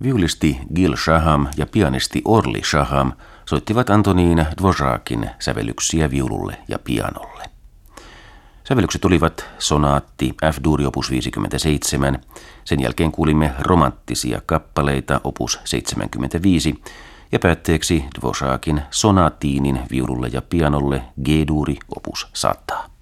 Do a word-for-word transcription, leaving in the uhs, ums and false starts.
Viulisti Gil Shaham ja pianisti Orly Shaham soittivat Antonín Dvořákin sävellyksiä viululle ja pianolle. Sävellykset olivat sonaatti F-duuri opus viisikymmentäseitsemän, sen jälkeen kuulimme romanttisia kappaleita opus seitsemänkymmentäviisi ja päätteeksi Dvořákin sonaatiinin viululle ja pianolle G-duuri opus sata.